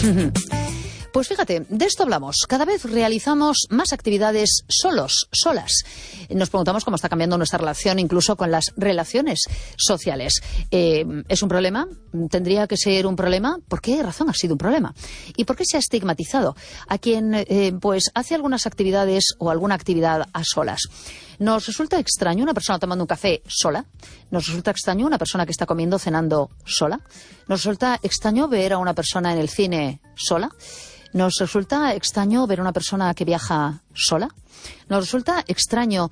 Pues fíjate, de esto hablamos. Cada vez realizamos más actividades solos, solas. Nos preguntamos cómo está cambiando nuestra relación, incluso con las relaciones sociales. ¿Es un problema? ¿Tendría que ser un problema? ¿Por qué razón ha sido un problema? ¿Y por qué se ha estigmatizado a quien pues hace algunas actividades o alguna actividad a solas? ¿Nos resulta extraño una persona tomando un café sola? ¿Nos resulta extraño una persona que está comiendo, cenando sola? ¿Nos resulta extraño ver a una persona en el cine sola? ¿Nos resulta extraño ver a una persona que viaja sola? ¿Nos resulta extraño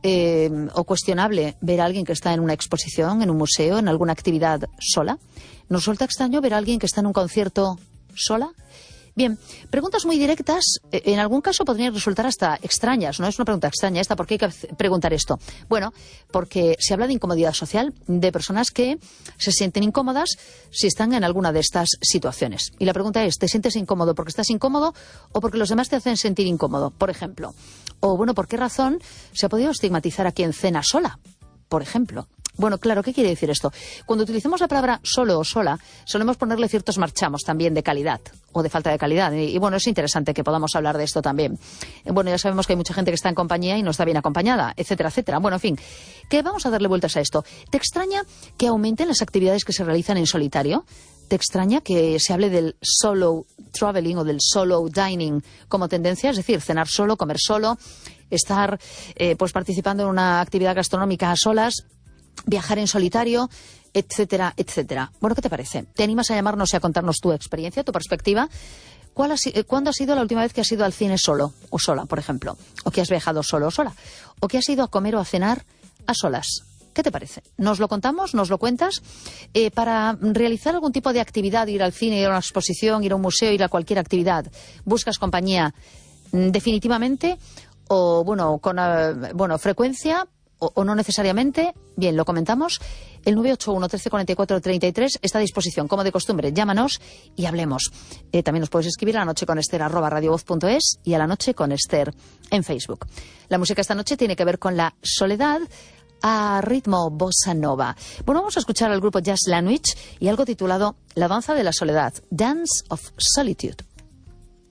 o cuestionable ver a alguien que está en una exposición, en un museo, en alguna actividad sola? ¿Nos resulta extraño ver a alguien que está en un concierto sola? Bien, preguntas muy directas, en algún caso podrían resultar hasta extrañas, ¿no? Es una pregunta extraña esta, ¿por qué hay que preguntar esto? Bueno, porque se habla de incomodidad social, de personas que se sienten incómodas si están en alguna de estas situaciones. Y la pregunta es, ¿te sientes incómodo porque estás incómodo o porque los demás te hacen sentir incómodo, por ejemplo? O bueno, ¿por qué razón se ha podido estigmatizar a quien cena sola, por ejemplo? Bueno, claro, ¿qué quiere decir esto? Cuando utilicemos la palabra solo o sola, solemos ponerle ciertos marchamos también de calidad o de falta de calidad. Y bueno, es interesante que podamos hablar de esto también. Bueno, ya sabemos que hay mucha gente que está en compañía y no está bien acompañada, etcétera, etcétera. Bueno, en fin, que vamos a darle vueltas a esto. ¿Te extraña que aumenten las actividades que se realizan en solitario? ¿Te extraña que se hable del solo traveling o del solo dining como tendencia? Es decir, cenar solo, comer solo, estar pues participando en una actividad gastronómica a solas, viajar en solitario, etcétera, etcétera. Bueno, ¿qué te parece? ¿Te animas a llamarnos y a contarnos tu experiencia, tu perspectiva? ¿Cuándo ha sido la última vez que has ido al cine solo o sola, por ejemplo? ¿O que has viajado solo o sola? ¿O que has ido a comer o a cenar a solas? ¿Qué te parece? ¿Nos lo contamos? ¿Nos lo cuentas? Para realizar algún tipo de actividad, ir al cine, ir a una exposición, ir a un museo, ir a cualquier actividad, ¿buscas compañía definitivamente? ¿O con frecuencia? O no necesariamente? Bien, lo comentamos. El 981 13 44 33 está a disposición, como de costumbre. Llámanos y hablemos. También nos puedes escribir a lanocheconester@radiovoz.es y a La Noche con Esther en Facebook. La música esta noche tiene que ver con la soledad a ritmo bossa nova. Bueno, vamos a escuchar al grupo Jazz Language y algo titulado La danza de la soledad, Dance of Solitude.